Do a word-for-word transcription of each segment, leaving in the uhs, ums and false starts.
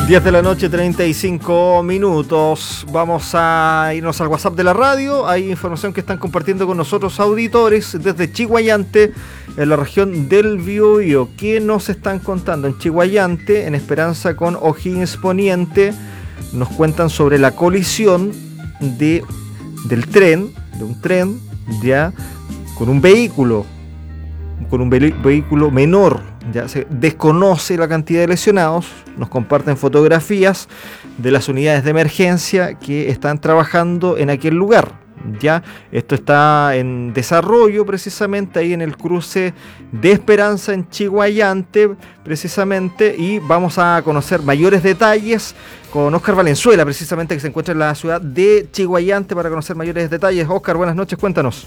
diez de la noche, treinta y cinco minutos. Vamos a irnos al WhatsApp de la radio. Hay información que están compartiendo con nosotros auditores desde Chiguayante, en la región del Biobío. ¿Qué nos están contando? En Chiguayante, en Esperanza con O'Higgins Poniente, nos cuentan sobre la colisión de, del tren, de un tren, ya, con un vehículo, con un ve- vehículo menor. Ya se desconoce la cantidad de lesionados. Nos comparten fotografías de las unidades de emergencia que están trabajando en aquel lugar. Ya esto está en desarrollo, precisamente ahí en el cruce de Esperanza en Chiguayante, precisamente, y vamos a conocer mayores detalles con Óscar Valenzuela, precisamente, que se encuentra en la ciudad de Chiguayante, para conocer mayores detalles. Óscar, buenas noches, cuéntanos.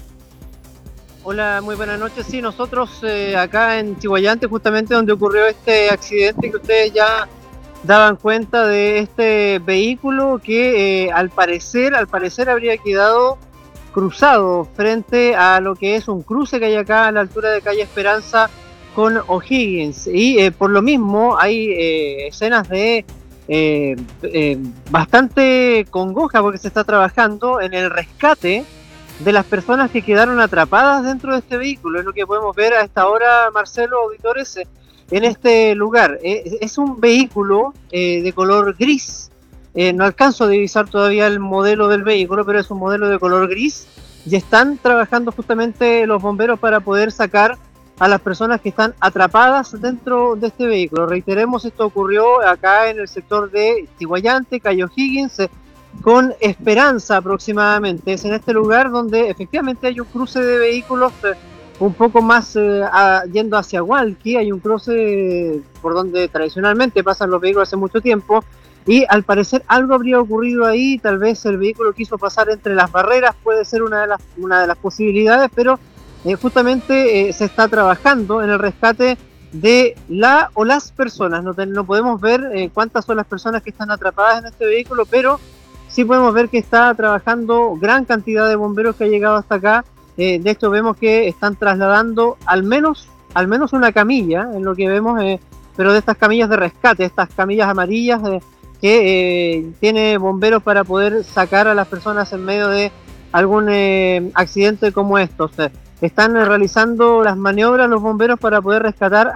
Hola, muy buenas noches. Sí, nosotros eh, acá en Chiguayante, justamente donde ocurrió este accidente, que ustedes ya daban cuenta de este vehículo que eh, al parecer, al parecer habría quedado cruzado frente a lo que es un cruce que hay acá a la altura de calle Esperanza con O'Higgins. Y eh, por lo mismo hay eh, escenas de eh, eh, bastante congoja, porque se está trabajando en el rescate de las personas que quedaron atrapadas dentro de este vehículo. Es lo que podemos ver a esta hora, Marcelo, auditores, eh, en este lugar. Eh, es un vehículo eh, de color gris. Eh, no alcanzo a divisar todavía el modelo del vehículo, pero es un modelo de color gris, y están trabajando justamente los bomberos para poder sacar a las personas que están atrapadas dentro de este vehículo. Reiteremos, esto ocurrió acá en el sector de Chiguayante, calle O'Higgins, eh, con Esperanza aproximadamente. Es en este lugar donde efectivamente hay un cruce de vehículos eh, un poco más eh, a, yendo hacia Hualqui. Hay un cruce por donde tradicionalmente pasan los vehículos hace mucho tiempo, y al parecer algo habría ocurrido ahí. Tal vez el vehículo quiso pasar entre las barreras, puede ser una de las, una de las posibilidades, pero eh, justamente eh, se está trabajando en el rescate de la o las personas. No, te, no podemos ver eh, cuántas son las personas que están atrapadas en este vehículo, pero sí podemos ver que está trabajando gran cantidad de bomberos que ha llegado hasta acá. Eh, de hecho, vemos que están trasladando al menos, al menos una camilla, en lo que vemos, eh, pero de estas camillas de rescate, estas camillas amarillas eh, que eh, tiene bomberos para poder sacar a las personas en medio de algún eh, accidente como estos. Eh, están eh, realizando las maniobras los bomberos para poder rescatar